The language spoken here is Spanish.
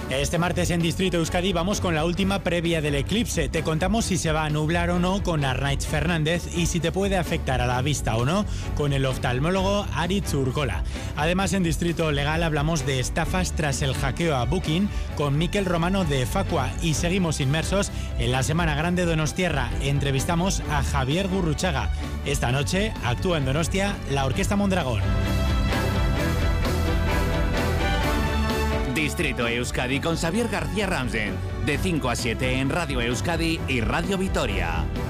Este martes en Distrito Euskadi vamos con la última previa del eclipse. Te contamos si se va a nublar o no con Arnaiz Fernández y si te puede afectar a la vista o no con el oftalmólogo Aritz Urkola. Además, en Distrito Legal hablamos de estafas tras el hackeo a Booking con Mikel Romano de Facua y seguimos inmersos en la Semana Grande Donostiarra. Entrevistamos a Javier Gurruchaga. Esta noche actúa en Donostia la Orquesta Mondragón. Distrito Euskadi con Xavier García Ramsen, de 5 a 7 en Radio Euskadi y Radio Vitoria.